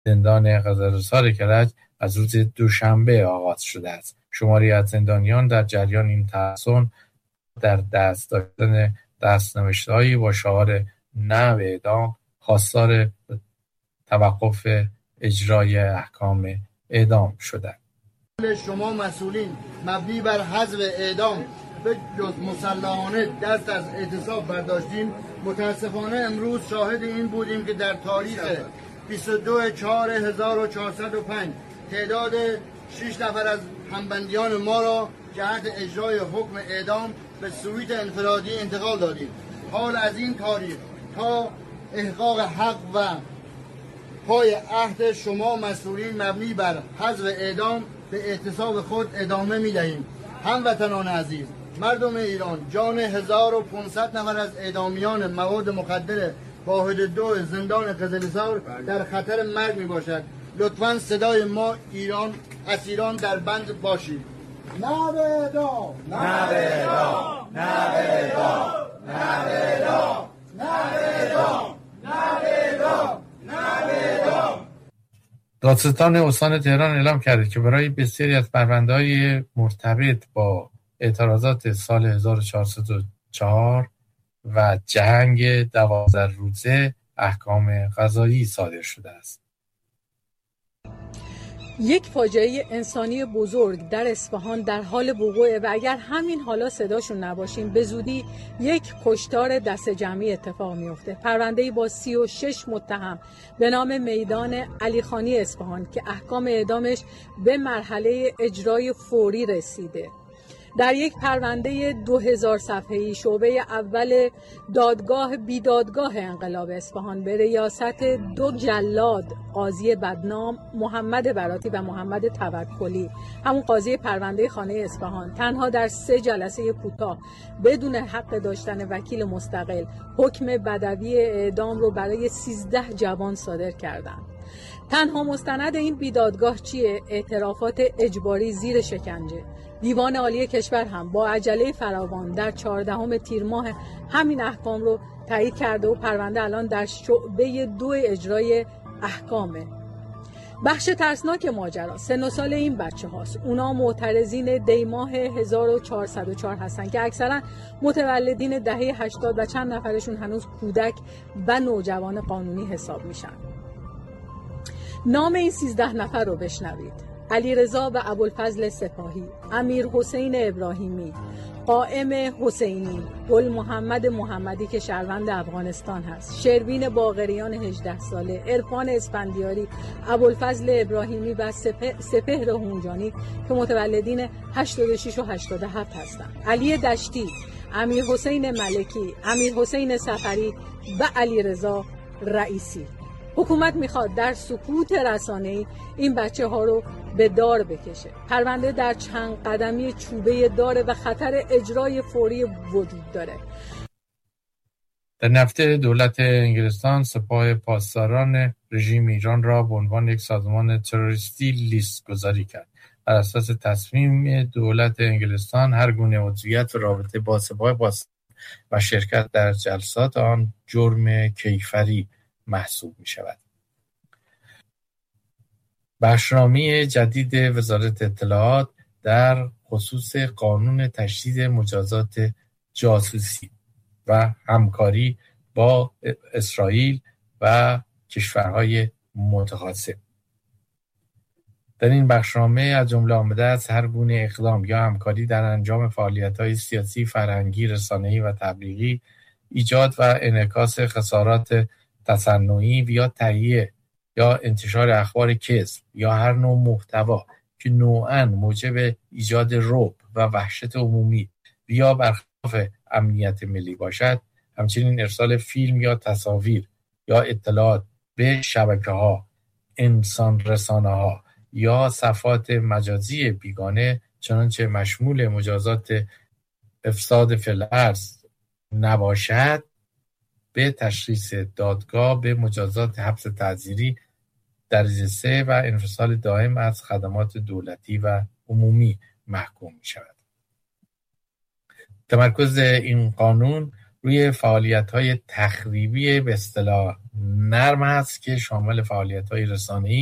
زندان قزل‌رسا کرج از روز دوشنبه آغاز شده است. شماری از زندانیان در جریان این تحصن در دست داشتن دستنوشته‌هایی با شعار نه به اعدام خواستار توقف اجرای احکام اعدام شدند. شما مسئولین مبنی بر حذف اعدام به جز مسلحانه دست از اعتصاب برداشتیم. متاسفانه امروز شاهد این بودیم که در تاریخ 22/4/1405 تعداد 6 نفر از همبندیان ما را جهت اجرای حکم اعدام به سویت انفرادی انتقال دادیم. حال از این تاریخ تا احقاق حق و پای عهد شما مسئولین مبنی بر حذف اعدام به اعتصاب خود ادامه می‌دهیم. هموطنان عزیز، مردم ایران، جان 1500 نفر از اعدامیان مواد مخدر واحد 2 زندان قزل‌رسا در خطر مرگ میباشد. لطفاً صدای ما اسیران در بند باشید. نه به اعدام، نه به اعدام، نه به اعدام، نه به اعدام، نه به اعدام، نه به اعدام، نه به اعدام. دادستان استان تهران اعلام کرده که برای بسیاری از پرونده‌های مرتبط با اعتراضات سال 1404 و جنگ 12 روزه احکام قضایی صادر شده است. یک فاجعه انسانی بزرگ در اصفهان در حال وقوعه و اگر همین حالا صداشون نباشیم به زودی یک کشتار دست جمعی اتفاق میفته. پرونده‌ای با 36 متهم به نام میدان علیخانی اصفهان که احکام اعدامش به مرحله اجرای فوری رسیده. در یک پرونده 2000 صفحه‌ای شعبه اول دادگاه بیدادگاه انقلاب اصفهان به ریاست 2 جلاد، قاضی بدنام محمد براتی و محمد توکلی، همون قاضی پرونده خانه اصفهان، تنها در 3 جلسه کوتاه بدون حق داشتن وکیل مستقل حکم بدوی اعدام رو برای 13 جوان صادر کردند. تنها مستند این بیدادگاه چیه؟ اعترافات اجباری زیر شکنجه. دیوان عالی کشور هم با عجله فراوان در 14 تیر ماه همین احکام رو تایید کرده و پرونده الان در شعبه 2 اجرای احکامه. بخش ترسناک ماجرا سن و سال این بچه هاست. اونا معترضین دیماه 1404 هستن که اکثرا متولدین دهه 80 و چند نفرشون هنوز کودک و نوجوان قانونی حساب میشن. نام این 13 نفر رو بشنوید: علیرضا و ابوالفضل سپاهی، امیر حسین ابراهیمی، قائم حسینی، گل محمد محمدی که شهروند افغانستان هست، شروین باقریان 18 ساله، عرفان اسفندیاری، ابوالفضل ابراهیمی و سپهر هونجانی که متولدین 86 و 87 هستند، علی دشتی، امیر حسین ملکی، امیر حسین سفری و علیرضا رئیسی. حکومت میخواد در سکوت رسانه‌ای این بچه ها رو به دار بکشه. پرونده در چند قدمی چوبه داره و خطر اجرای فوری وجود داره. در نفته دولت انگلستان سپاه پاسداران رژیم ایران را به عنوان یک سازمان تروریستی لیست گذاری کرد. بر اساس تصمیم دولت انگلستان هر گونه عضویت و رابطه با سپاه پاسداران و شرکت در جلسات آن جرم کیفری محسوب می شود. بخشنامه جدید وزارت اطلاعات در خصوص قانون تشدید مجازات جاسوسی و همکاری با اسرائیل و کشورهای متخاصم. در این بخشنامه از جمله آمده است هر گونه اقدام یا همکاری در انجام فعالیت‌های سیاسی، فرهنگی، رسانه‌ای و تبلیغی، ایجاد و انعکاس خسارات تصنعی یا تهیه یا انتشار اخبار کذب یا هر نوع محتوا که نوعاً موجب ایجاد رعب و وحشت عمومی یا برخلاف امنیت ملی باشد، همچنین ارسال فیلم یا تصاویر یا اطلاعات به شبکه‌ها، انسان رسانه‌ها یا صفحات مجازی بیگانه چنانچه مشمول مجازات افساد فی الارض نباشد، به تشخیص دادگاه به مجازات حبس تعزیری درجه 3 و انفصال دائم از خدمات دولتی و عمومی محکوم می شود. تمرکز این قانون روی فعالیت‌های تخریبی به اصطلاح نرم هست که شامل فعالیت‌های رسانه‌ای